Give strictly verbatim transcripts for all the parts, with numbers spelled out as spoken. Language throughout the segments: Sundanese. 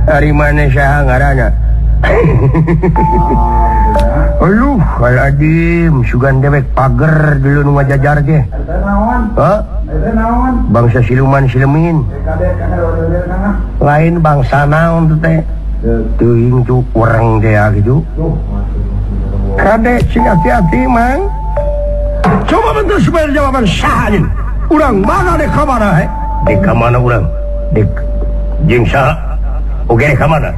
Dari mana saya ngaranna? Aluh, Aladim, sugan dewek pager dulu nu ngajajar teh. Hah? Bangsa siluman silemin. Lain bangsa naon teh. Teuing tu urang teh gitu. Kade sing hati-hati mang. Coba bentuk supaya jawaban sahaja. Urang mana dek ka mana he? Dek ka mana urang? Dek jeung saha? Oge ka mana?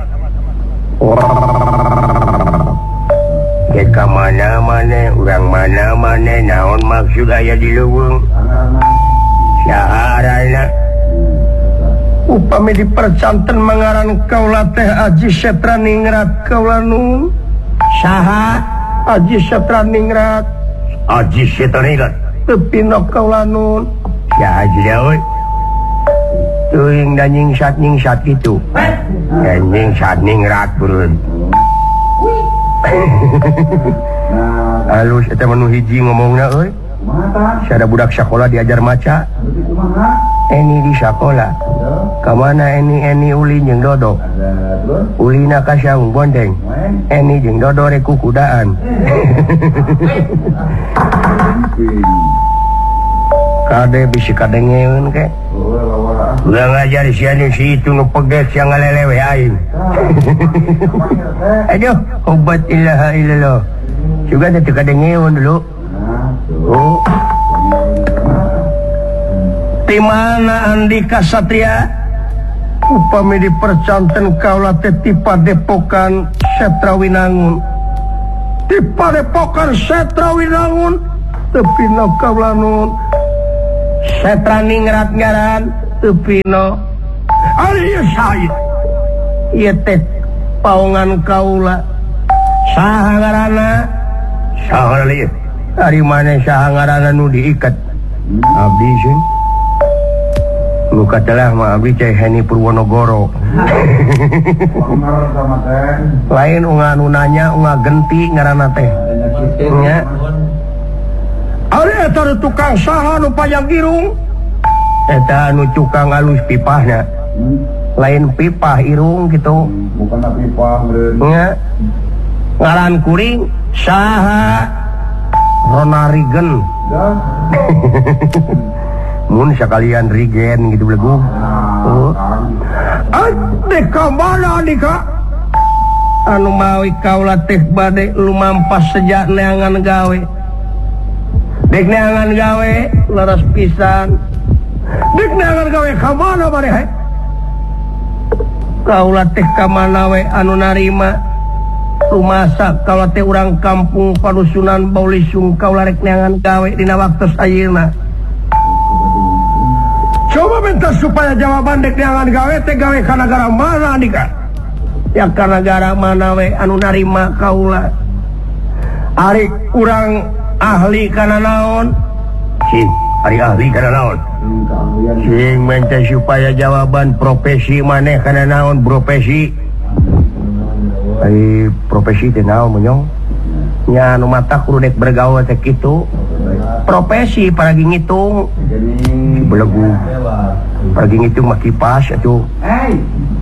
Dek ka mana-mana, urang mana-mana, naon maksud aya di leuweung? Saha arana? Upami dipercanten mangaran kaula teh Aji Setraningrat kaula nun. Saha? Aji Setraningrat. Aji Setraningrat. Tepino kaula nun. Ya Aji dawe. Teuing da nyingsat nyingsat gitu. Ya nyingsat ningrat bereun. Halus eta manu hiji ngomongna euy. Sada budak sakola diajar maca. Eni di sakola. Kamana Eni Eni uli jeung Dodo. Ulina ka saung bondeng. Eni jeung Dodo rek kukudaan. Kade bisi kadengeun ke. Ulah ngajar si anu si itu nu peges yang ngalelewe aing. Aduh, obat ilaha illallah. Juga teu kadengeun dulu. Oh. Di mana Andika Satria? Upami dipercanten kaula teh ti Padepokan Setrawinangun. Ti Padepokan Setrawinangun tepino kaula nun. Setraningrat ngaran tepino. Ari saya. Ieu teh paongan kaula. Saha ngaranna? Saha lieu? Ari mana saha ngaranna nu diikat? Abdi sing lu katalah mah abdi cai Heni Purwonogoro. Lain unga nu nanya unga genti ngaranna teh. Nya. Ari eta tukang saha nu payang irung? Eta nu tukang alus pipahna. Lain pipah irung gitu. Bukan pipah meureun. Nya. Ngaran kuring saha? Ronarigen. Mun sekalian Rigen gitu belegu. Oh. Adek ka mana Andika? Anu mawi kaula teh bade lumampas sejak neangan gawe. Dek neangan gawe leres pisan. Dek neangan gawe ka mana bade he? Kaula teh ka mana we anu narima rumasa kaula teh urang kampung Padusunan Baulisung kaula rek neangan gawe dina waktos ayeuna. Coba minta supaya jawaban dek neangan gawe teh gawe ka nagara mana Andika? Ya ka nagara mana we anu narima kaula. Ari urang ahli kana naon? Sing ari ahli kana naon? Sing minta supaya jawaban profesi maneh kana naon profesi? Ai profesi teh naon monyong? Nya anu mata kudu dek bergaul teh kitu. Profesi paragi ngitung. Belegu. Paragi ngitung mah kipas atuh. Hei.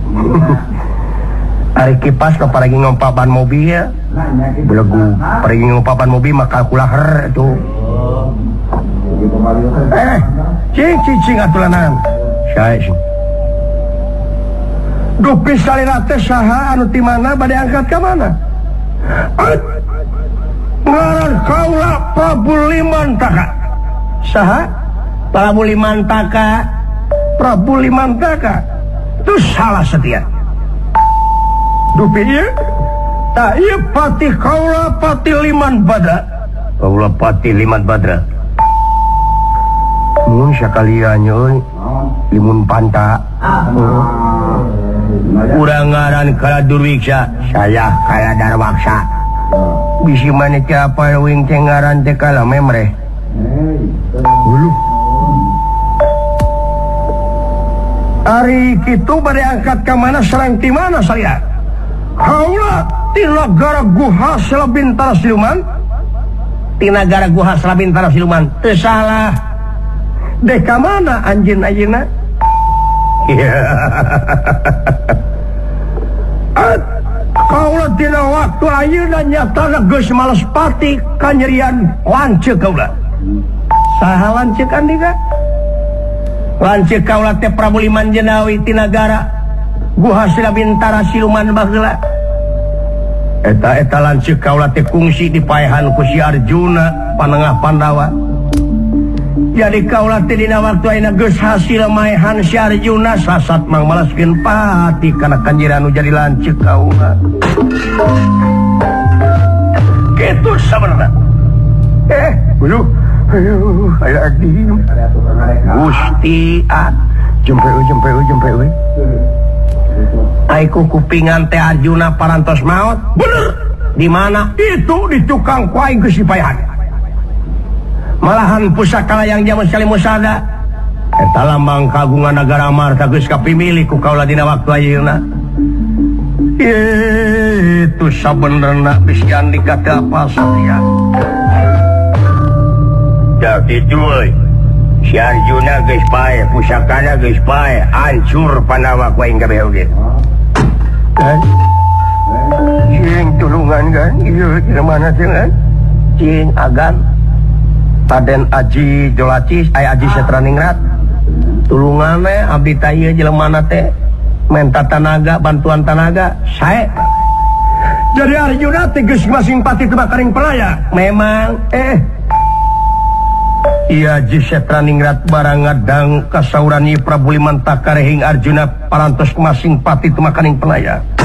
Ari kipas ka paragi ngompa ban mobil ya. Belegu. Paragi ngompa ban mobil mah kalkulator atuh. Eh, cing cing cing atulanan. Sae sing. Dupi salira teh saha anu ti mana bade angkat ka mana? Ngaran kaula Prabu Limantaka. Saha? Prabu Limantaka. Prabu Limantaka. Itu salah setia. Dupi ieu? Tak ieu pati kaula pati Liman Badra. Kaula pati Liman Badra. Mun sakalian euy. Limun Panta. Urang ngaran Kala Durwiksa. Saya Kala Darwaksa. Bisi mana teh apa wing teh ngaran teh Kala Memreh. Uluh. Ari kitu bade angkat ka mana sareng ti mana saya? Kaula ti nagara Guha Selabintara Siluman. Ti nagara Guha Selabintara Siluman. Teu salah. Dek ka mana anjeun ayeuna? ayeuna nyata geus males pati kanyerian lanceuk kaula. Saha lanceuk andika? Lanceuk kaula teh Prabu Liman Jenawi ti nagara Guhasila Bintara siluman baheula. Eta eta lanceuk kaula teh kungsi dipaehan ku si Arjuna panengah Pandawa. Jadi kaula teh dina waktu ayeuna geus hasil maehan si Arjuna sasat mang maleskeun pati kana kanjiran nu jadi lanceuk kaula. Kitu sabenerna. Eh, aduh, aduh, aya adi. Gusti ah, jempe euy jempe euy jempe euy. Ai ku kupingan teh Arjuna parantos maot. Bener. Di mana? Itu di tukang kuai geus dipaehan. Malahan pusaka yang zaman sekali musada eta lambang kagungan negara Amarta geus kapimilih ku kaula dina waktu ayeuna. Itu sabenerna bisian dikata apa satya. Da kitu euy. Si Arjuna geus pae, pusakana geus pae, hancur Pandawa ku aing kabeh oge. Kan? Cing tulungan kan? Ieu di mana teh kan? Cing agan Raden Aji Jolacis aya Aji Setraningrat tulungan we abdi teh ieu jelemana teh menta tanaga bantuan tanaga sae. Jadi Arjuna teh geus masing pati teu makaring pelaya memang eh iya Aji Setraningrat barang ngadang kasauran ieu Prabu Liman Takarehing Arjuna parantos masing pati teu makaring pelaya.